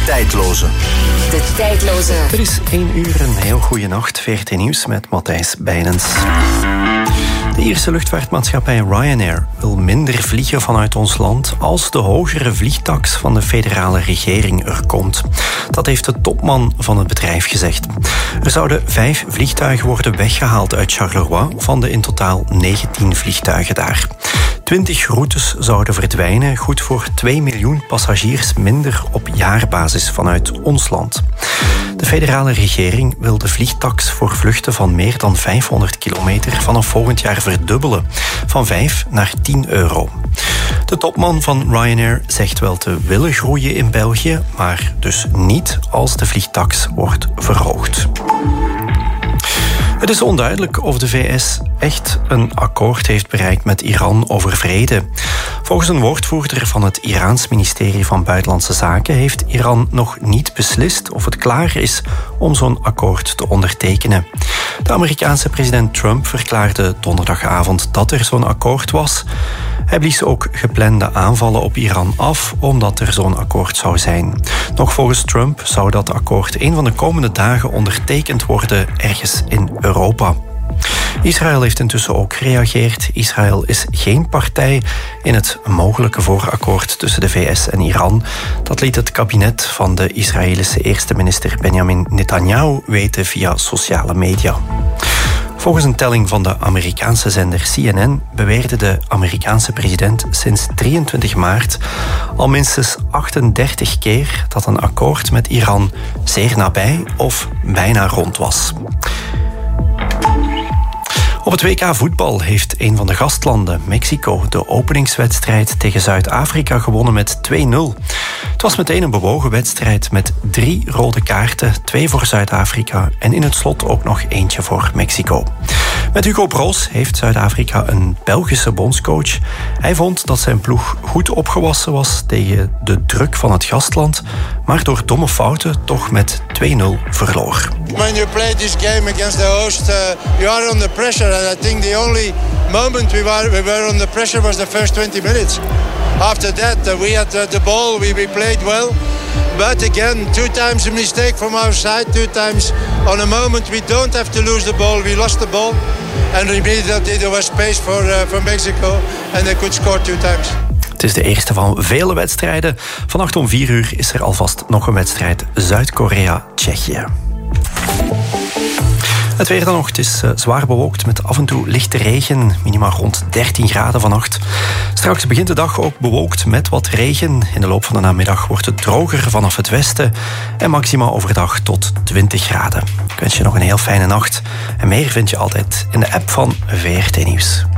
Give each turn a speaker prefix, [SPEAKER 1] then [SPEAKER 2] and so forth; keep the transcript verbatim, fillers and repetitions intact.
[SPEAKER 1] tijdloze.
[SPEAKER 2] De tijdloze.
[SPEAKER 3] Er is één uur een heel goede nacht. V R T Nieuws met Matthijs Bijnens. De Ierse luchtvaartmaatschappij Ryanair wil minder vliegen vanuit ons land als de hogere vliegtaks van de federale regering er komt. Dat heeft de topman van het bedrijf gezegd. Er zouden vijf vliegtuigen worden weggehaald uit Charleroi van de in totaal negentien vliegtuigen daar. twintig routes zouden verdwijnen, goed voor twee miljoen passagiers minder op jaarbasis vanuit ons land. De federale regering wil de vliegtaks voor vluchten van meer dan vijfhonderd kilometer vanaf volgend jaar verdubbelen, van vijf naar tien euro. De topman van Ryanair zegt wel te willen groeien in België, maar dus niet als de vliegtaks wordt verhoogd. Het is onduidelijk of de V S echt een akkoord heeft bereikt met Iran over vrede. Volgens een woordvoerder van het Iraans ministerie van Buitenlandse Zaken heeft Iran nog niet beslist of het klaar is om zo'n akkoord te ondertekenen. De Amerikaanse president Trump verklaarde donderdagavond dat er zo'n akkoord was. Hij blies ook geplande aanvallen op Iran af omdat er zo'n akkoord zou zijn. Nog volgens Trump zou dat akkoord een van de komende dagen ondertekend worden ergens in Europa. Israël heeft intussen ook gereageerd. Israël is geen partij in het mogelijke voorakkoord tussen de V S en Iran. Dat liet het kabinet van de Israëlische eerste minister Benjamin Netanyahu weten via sociale media. Volgens een telling van de Amerikaanse zender C N N beweerde de Amerikaanse president sinds drieëntwintig maart al minstens achtendertig keer dat een akkoord met Iran zeer nabij of bijna rond was. Op het W K voetbal heeft een van de gastlanden, Mexico, de openingswedstrijd tegen Zuid-Afrika gewonnen met twee nul. Het was meteen een bewogen wedstrijd met drie rode kaarten, twee voor Zuid-Afrika en in het slot ook nog eentje voor Mexico. Met Hugo Broos heeft Zuid-Afrika een Belgische bondscoach. Hij vond dat zijn ploeg goed opgewassen was tegen de druk van het gastland, maar door domme fouten toch met twee nul verloor.
[SPEAKER 4] When you play this game against the host, uh, you are under pressure. And I think the only moment we were, we were under pressure was the first twenty minutes. After that, uh, we had uh, the ball, we, we played well. But again, two times a mistake from our side, two times on a moment we don't have to lose the ball. We lost the ball. And immediately there was space for, uh, for Mexico. And they could score two times.
[SPEAKER 3] Het is de eerste van vele wedstrijden. Vannacht om vier uur is er alvast nog een wedstrijd Zuid-Korea-Tsjechië. Het weer dan nog. Het is uh, zwaar bewolkt met af en toe lichte regen. Minimaal rond dertien graden vannacht. Straks begint de dag ook bewolkt met wat regen. In de loop van de namiddag wordt het droger vanaf het westen. En maximaal overdag tot twintig graden. Ik wens je nog een heel fijne nacht. En meer vind je altijd in de app van V R T Nieuws.